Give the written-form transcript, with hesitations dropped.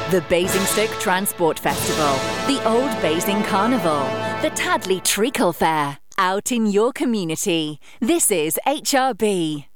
The Basingstoke Transport Festival, the Old Basing Carnival, the Tadley Treacle Fair. Out in your community. This is HRB.